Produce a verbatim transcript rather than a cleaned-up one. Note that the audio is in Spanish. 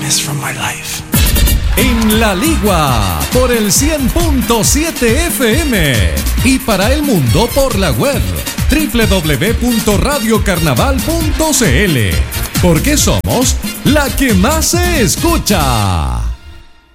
happiness from my life. En La Ligua, por el cien punto siete F M y para el mundo por la web doble u doble u doble u punto radio carnaval punto c l, porque somos la que más se escucha.